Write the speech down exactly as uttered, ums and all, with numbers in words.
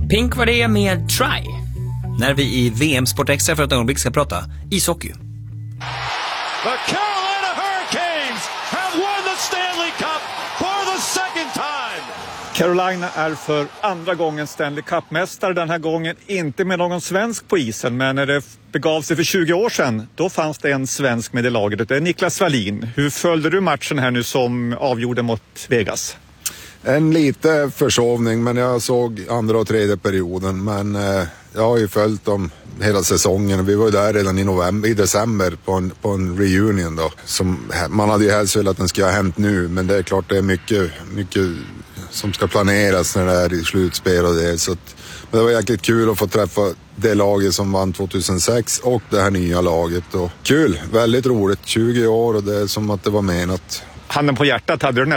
Pink var det med Try. När vi i V M Sport Extra för ett ögonblick ska prata ishockey. The Carolina Hurricanes have won the Stanley Cup for the second time. Carolina är för andra gången Stanley Cup-mästare, den här gången inte med någon svensk på isen, men när det begav sig för tjugo år sedan, då fanns det en svensk med i laget. Det är Niklas Wallin. Hur följde du matchen här nu som avgjorde mot Vegas? En lite försovning, men jag såg andra och tredje perioden, men eh, jag har ju följt dem hela säsongen. Vi var ju där redan i november, i december på en, på en reunion då. Som, man hade ju helst velat att den ska ha hänt nu, men det är klart det är mycket, mycket som ska planeras när det är i slutspel och det. Så att, men det var jäkligt kul att få träffa det laget som vann tjugohundrasex och det här nya laget. Och kul, väldigt roligt, tjugo år och det är som att det var menat. Handen på hjärtat, hade du